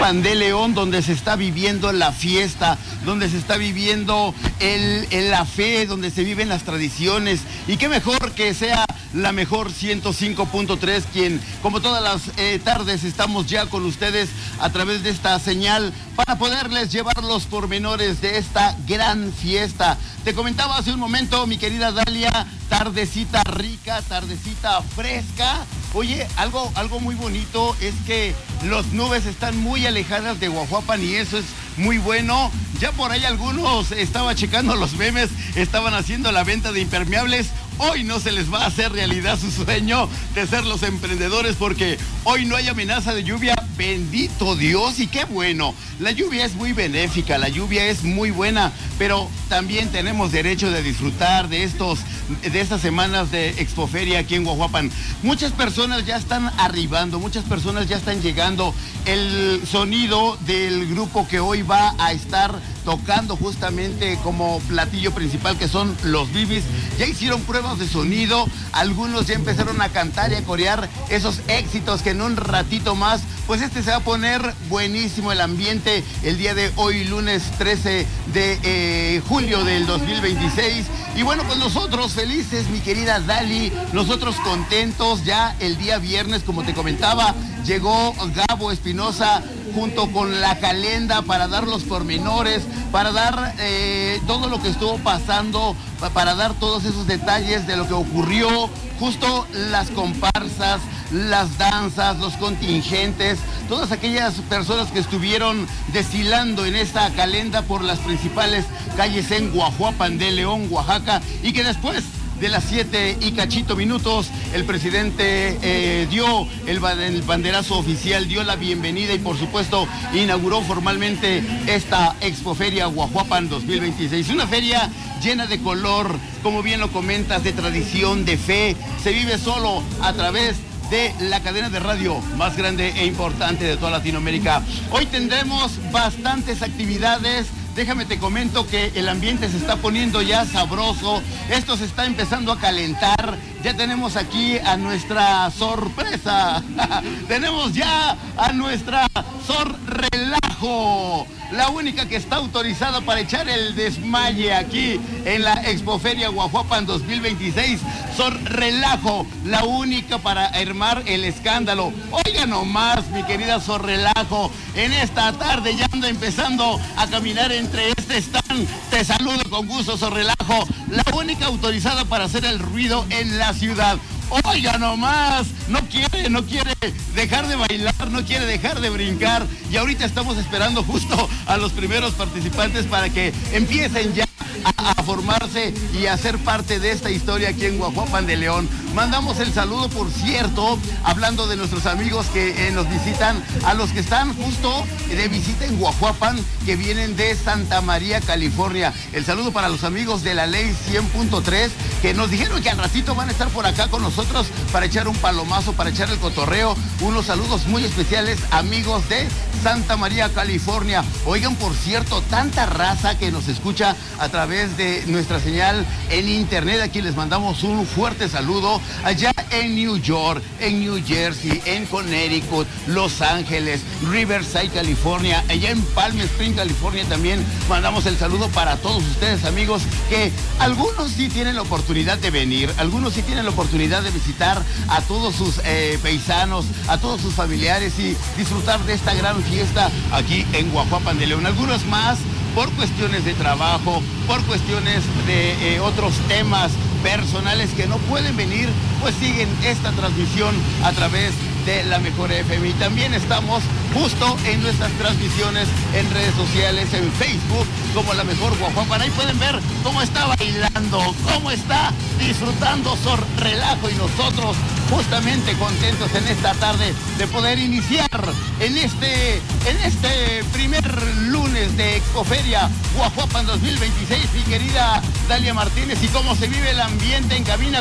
Guajuapan de León, donde se está viviendo la fiesta, donde se está viviendo la fe, donde se viven las tradiciones. Y qué mejor que sea la mejor 105.3, quien como todas las tardes estamos ya con ustedes a través de esta señal para poderles llevar los pormenores de esta gran fiesta. Te comentaba hace un momento, mi querida Dalia, tardecita rica, tardecita fresca. Oye, algo muy bonito es que las nubes están muy alejadas de Guajuapan y eso es muy bueno. Ya por ahí algunos, estaba checando los memes, estaban haciendo la venta de impermeables. Hoy no se les va a hacer realidad su sueño de ser los emprendedores porque hoy no hay amenaza de lluvia. Bendito Dios, y qué bueno. La lluvia es muy benéfica, la lluvia es muy buena, pero también tenemos derecho de disfrutar de estas semanas de Expoferia aquí en Guajuapan. Muchas personas ya están arribando, muchas personas ya están llegando. El sonido del grupo que hoy va a estar tocando justamente como platillo principal, que son los Bibis, ya hicieron pruebas de sonido, algunos ya empezaron a cantar y a corear esos éxitos que en un ratito más, pues se va a poner buenísimo el ambiente el día de hoy, lunes 13 de julio del 2026. Y bueno, pues nosotros felices, mi querida Dali, nosotros contentos. Ya el día viernes, como te comentaba, llegó Gabo Espinosa junto con la Calenda para dar los pormenores, para dar todo lo que estuvo pasando, para dar todos esos detalles de lo que ocurrió, justo las comparsas, las danzas, los contingentes, todas aquellas personas que estuvieron desfilando en esta Calenda por las principales calles en Guajuapan de León, Oaxaca, y que después de las 7 y cachito minutos, el presidente dio el banderazo oficial, dio la bienvenida y por supuesto inauguró formalmente esta Expoferia Guajuapan 2026. Una feria llena de color, como bien lo comentas, de tradición, de fe. Se vive solo a través de la cadena de radio más grande e importante de toda Latinoamérica. Hoy tendremos bastantes actividades. Déjame te comento que el ambiente se está poniendo ya sabroso, esto se está empezando a calentar, ya tenemos aquí a nuestra sorpresa, tenemos ya a nuestra Sor Relajo, la única que está autorizada para echar el desmaye aquí en la Expoferia Guajuapan 2026, Sor Relajo, la única para armar el escándalo. Oiga nomás, mi querida Sor Relajo, en esta tarde ya anda empezando a caminar entre este stand. Te saludo con gusto, Sor Relajo, la única autorizada para hacer el ruido en la ciudad. Oiga nomás, no quiere dejar de bailar, no quiere dejar de brincar y ahorita estamos esperando justo a los primeros participantes para que empiecen ya a formarse y a ser parte de esta historia aquí en Guajuapan de León. Mandamos el saludo, por cierto, hablando de nuestros amigos que nos visitan, a los que están justo de visita en Guajuapan, que vienen de Santa María, California. El saludo para los amigos de la Ley 100.3, que nos dijeron que al ratito van a estar por acá con nosotros para echar un palomazo, para echar el cotorreo. Unos saludos muy especiales, amigos de Santa María, California. Oigan, por cierto, tanta raza que nos escucha a través de nuestra señal en internet. Aquí les mandamos un fuerte saludo. Allá en New York, en New Jersey, en Connecticut, Los Ángeles, Riverside, California, allá en Palm Springs, California también mandamos el saludo para todos ustedes, amigos, que algunos sí tienen la oportunidad de venir, algunos sí tienen la oportunidad de visitar a todos sus paisanos, a todos sus familiares y disfrutar de esta gran fiesta aquí en Guajuapan de León. Algunos más por cuestiones de trabajo, por cuestiones de otros temas personales que no pueden venir, pues siguen esta transmisión a través de la Mejor FM. Y también estamos justo en nuestras transmisiones en redes sociales, en Facebook, como La Mejor Guajuapan. Ahí pueden ver cómo está bailando, cómo está disfrutando Sor Relajo y nosotros justamente contentos en esta tarde de poder iniciar en este primer lunes de Expoferia Guajuapan 2026, mi querida Dalia Martínez, y cómo se vive el ambiente en cabina